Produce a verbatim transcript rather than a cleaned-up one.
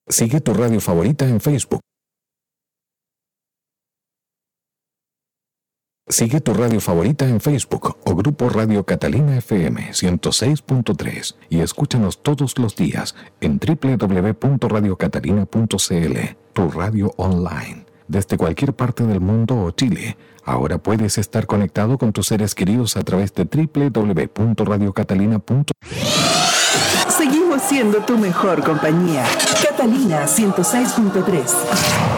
Sigue tu radio favorita en Facebook. Sigue tu radio favorita en Facebook o Grupo Radio Catalina F M ciento seis punto tres y escúchanos todos los días en doble u doble u doble u punto radio catalina punto c l, tu radio online. Desde cualquier parte del mundo o Chile, ahora puedes estar conectado con tus seres queridos a través de doble u doble u doble u punto radio catalina punto c l. Seguimos siendo tu mejor compañía. Catalina ciento seis punto tres.